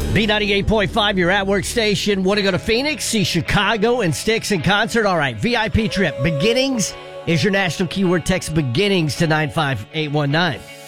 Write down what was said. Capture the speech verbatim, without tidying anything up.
B ninety-eight point five, your at-work station. Want to go to Phoenix, see Chicago and Styx in concert? All right, V I P trip. Beginnings is your national keyword. Text beginnings to nine five eight one nine.